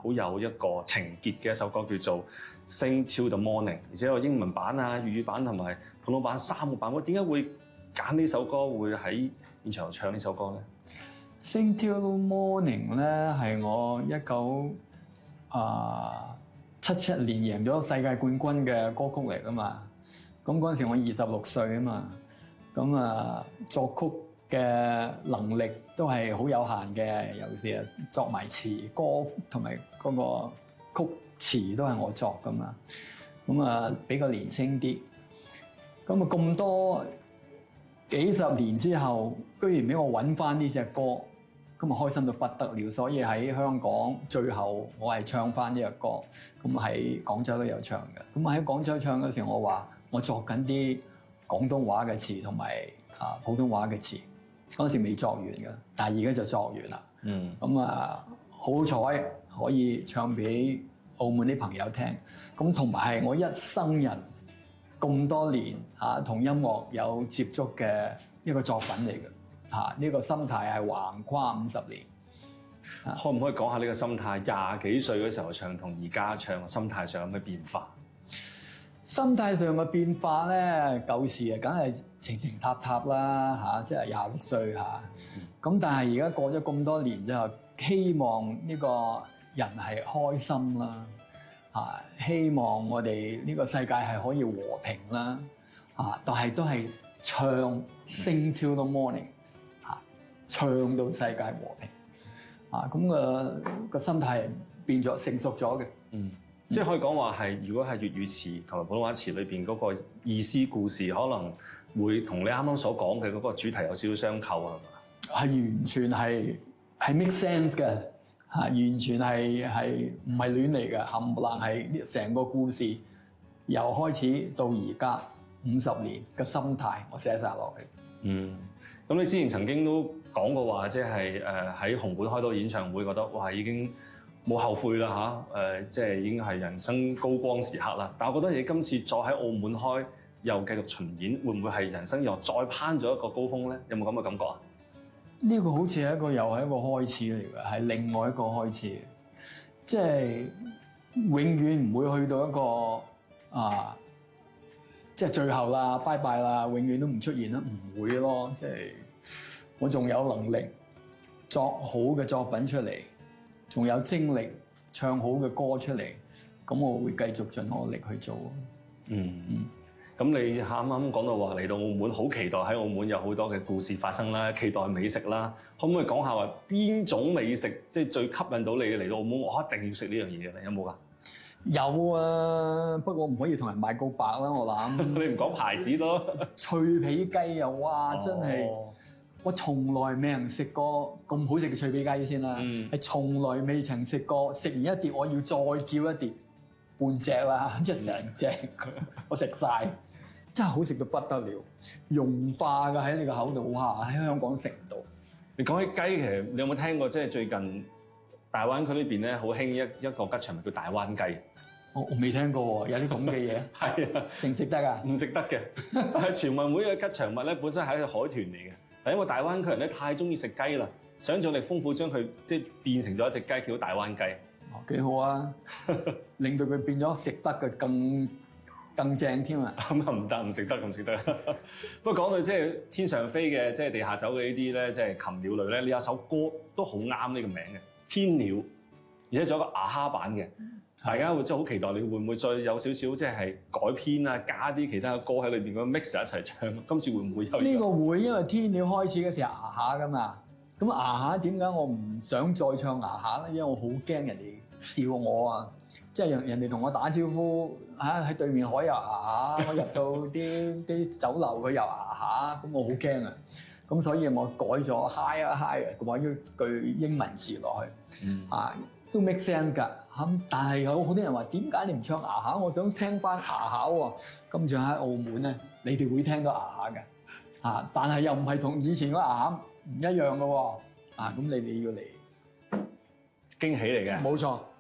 好有一個情結嘅一首歌，叫做《Sing Till the Morning》，而且有英文版啊、粵語版同埋普通版3個版本。點解會揀呢首歌，會喺現場唱呢首歌咧 ？Sing Till the Morning 咧係我1977年贏咗世界冠軍嘅歌曲嚟㗎嘛。咁嗰陣時我26歲啊嘛。咁作曲嘅能力都係好有限嘅，尤其是作埋詞歌同埋嗰個曲詞都係我作㗎嘛。咁比較年輕啲。咁多幾十年之後，居然俾我揾翻呢隻歌，咁開心到不得了。所以喺香港最後我係唱翻呢隻歌，咁喺廣州都有唱嘅。咁喺廣州唱嗰時候，我話我作緊啲廣東話嘅詞同埋普通話嘅詞，嗰時未作完嘅，但係而家就作完啦。好彩可以唱俾澳門啲朋友聽，咁同埋係我一生人咁多年同音樂有接觸嘅一個作品嚟嘅。呢個心態係橫跨50年。 可唔可以講下呢個心態？20幾歲嗰時候唱同而家唱心態上有咩變化？ 心態上嘅變化咧，舊時梗係情情塔塔啦，即係26歲咁但係而家過咗咁多年之後，希望呢個人係開心啦，希望我哋呢個世界係可以和平啦，但係都係唱 Sing Till the Morning，唱到世界和平，咁個心態變咗成熟咗嘅。 即係可以講話係，如果係粵語詞同埋普通話詞裏邊嗰個意思故事，可能會同你啱啱所講嘅嗰個主題有少少相扣，係嘛？係完全係 make sense 嘅，完全係唔係亂嚟嘅，冚唪唥係成個故事由開始到而家50年嘅心態，我寫晒落去。 咁你之前曾經都講過話，即係喺紅館開到演唱會，覺得哇已經冇後悔啦即係已經係人生高光時刻啦。但係我覺得你今次再喺澳門開，又繼續巡演，會唔會係人生又再攀咗一個高峰咧？有冇咁嘅感覺啊？ 呢個好似係又係一個開始嚟嘅，係另外一個開始，即係永遠唔會去到一個即係最後啦，拜拜啦，永遠都唔出現啦，唔會咯。即係我仲有能力作好嘅作品出嚟。仲有精力唱好嘅歌出嚟，咁我會繼續盡我力去做。 咁你啱啱講到話嚟到澳門，好期待喺澳門有好多嘅故事發生啦，期待美食啦。可唔可以講下話邊種美食即係最吸引到你嚟到澳門？我一定要食呢樣嘢嘅，有冇㗎？ 有啊，不過唔可以同人賣告白啦，我諗。 你唔講牌子咯。脆皮雞啊，哇！真係〜我從來未曾食過咁好食嘅脆皮雞先啦，係從來未曾食過。食完一碟，我要再叫一碟半隻啦，一成隻我食晒，真係好食到不得了，融化嘅喺你個口度，哇！喺香港食唔到。 你講起雞，其實你有冇聽過？即係最近大灣區呢邊咧，好興一個吉祥物叫大灣雞。 我未聽過喎，有啲咁嘅嘢。 係啊， 食唔食得㗎？ 唔食得嘅。但係全運會嘅吉祥物咧，本身係一個海豚嚟嘅。但因為大灣區人咧太中意食雞啦，想像力豐富，將佢即係變成咗一隻雞，叫大灣雞。 幾好啊！令到佢變咗食得嘅更正添啊！ 咁啊唔得，唔食得咁食得。不過講到即係天上飛嘅，即係地下走嘅呢啲咧，即係禽鳥類咧，你有首歌都好啱呢個名嘅《天鳥》，而且仲有一個牙蝦版嘅。大家會真係好期待，你會唔會再有少少即係改編啊，加啲其他嘅歌喺裏邊咁 mix 一齊唱？今次會唔會有呢個會？因為天鳥開始嘅時候牙蝦噶嘛，咁牙蝦點解我唔想再唱牙蝦咧？因為我好驚人哋笑我啊，即係人哋同我打招呼喺對面海有牙蝦，我入到啲酒樓佢有牙蝦，咁我好驚啊！咁所以我改咗 high 啊 high 啊，揾咗句英文詞落去都 make sense 㗎，但係有好多人話點解你唔唱牙蝦？我想聽翻牙蝦喎。咁仲喺澳門咧，你哋會聽到牙蝦嘅，但係又唔係同以前個牙蝦唔一樣嘅喎，咁你哋要嚟驚喜嚟嘅。 冇錯。